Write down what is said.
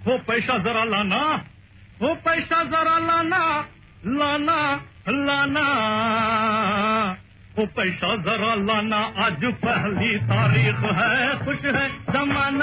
वो पैसा जरा लाना, वो पैसा जरा लाना, लाना लाना, वो पैसा जरा लाना, आज पहली तारीख है, खुश है जमाना।